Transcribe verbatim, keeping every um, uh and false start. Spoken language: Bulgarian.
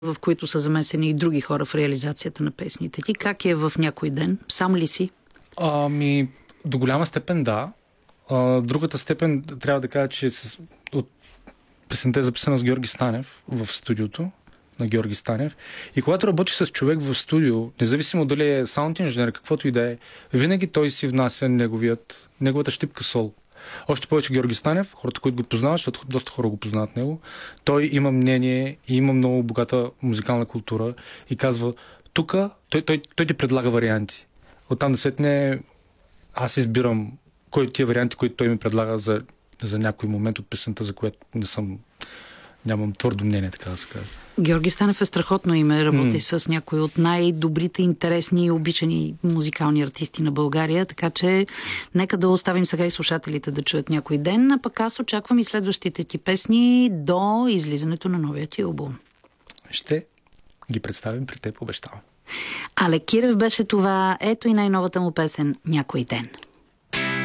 в които са замесени и други хора в реализацията на песните ти. Как е в някой ден? Сам ли си? Ами, до голяма степен да. А, другата степен трябва да кажа, че с, от песента е записана с Георги Станев в студиото на Георги Станев. И когато работиш с човек в студио, независимо дали е саунд инженер, каквото и да е, винаги той си внася неговият, неговата щипка сол. Още повече Георги Станев, хората, които го познават, защото доста хора го познават него, той има мнение и има много богата музикална култура и казва, тук той, той, той ти предлага варианти. Оттам да сетне аз избирам кой от тия варианти, които той ми предлага за, за някой момент от песента, за което не съм, нямам твърдо мнение, така да се каже. Георги Станев е страхотно име, работи Mm. с някои от най-добрите, интересни и обичани музикални артисти на България, така че нека да оставим сега и слушателите да чуят някой ден, а пък аз очаквам и следващите ти песни до излизането на новия ти албум. Ще ги представим при теб, обещавам. Алек Кирев беше това, ето и най-новата му песен «Някой ден».